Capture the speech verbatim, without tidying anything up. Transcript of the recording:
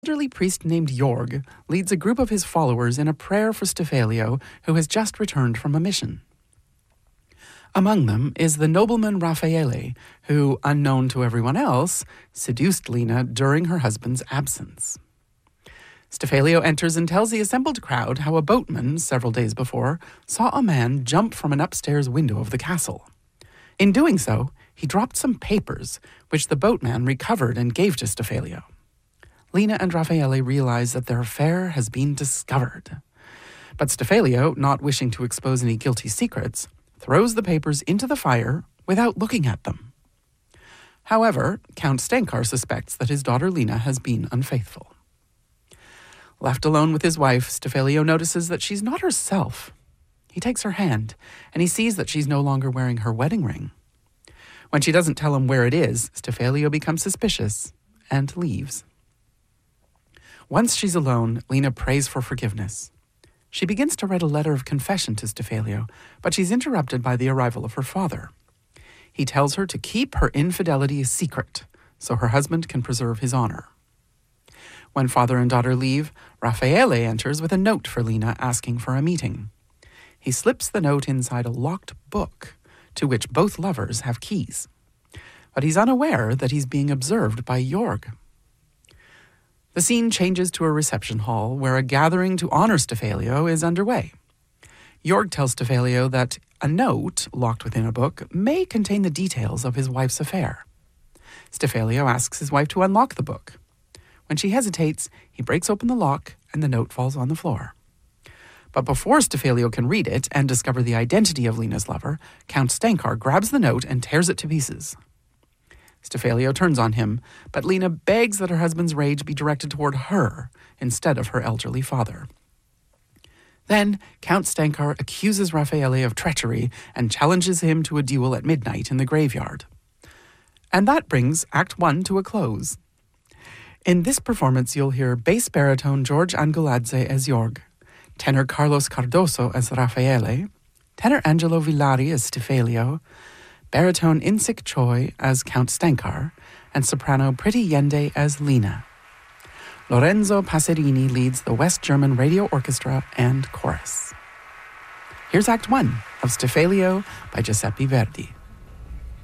elderly priest named Jorg leads a group of his followers in a prayer for Stephalio, who has just returned from a mission. Among them is the nobleman Raffaele, who, unknown to everyone else, seduced Lina during her husband's absence. Stephalio enters and tells the assembled crowd how a boatman, several days before, saw a man jump from an upstairs window of the castle. In doing so, he dropped some papers, which the boatman recovered and gave to Stephalio. Lina and Raffaele realize that their affair has been discovered. But Stephalio, not wishing to expose any guilty secrets, throws the papers into the fire without looking at them. However, Count Stenkar suspects that his daughter Lina has been unfaithful. Left alone with his wife, Stephalio notices that she's not herself. He takes her hand, and he sees that she's no longer wearing her wedding ring. When she doesn't tell him where it is, Stephalio becomes suspicious and leaves. Once she's alone, Lina prays for forgiveness. She begins to write a letter of confession to Stephalio, but she's interrupted by the arrival of her father. He tells her to keep her infidelity a secret, so her husband can preserve his honor. When father and daughter leave, Raffaele enters with a note for Lina asking for a meeting. He slips the note inside a locked book, to which both lovers have keys. But he's unaware that he's being observed by Jorg. The scene changes to a reception hall where a gathering to honor Stephalio is underway. Jorg tells Stephalio that a note, locked within a book, may contain the details of his wife's affair. Stephalio asks his wife to unlock the book. When she hesitates, he breaks open the lock and the note falls on the floor. But before Stephalio can read it and discover the identity of Lina's lover, Count Stenkar grabs the note and tears it to pieces. Stephalio turns on him, but Lina begs that her husband's rage be directed toward her instead of her elderly father. Then, Count Stenkar accuses Raffaele of treachery and challenges him to a duel at midnight in the graveyard. And that brings Act One to a close. In this performance, you'll hear bass baritone George Angoladze as Jorg, tenor Carlos Cardoso as Raffaele, tenor Angelo Villari as Stephalio, baritone Insik Choi as Count Stenkar, and soprano Pretty Yende as Lina. Lorenzo Passerini leads the West German Radio Orchestra and chorus. Here's Act One of Stephalio by Giuseppe Verdi.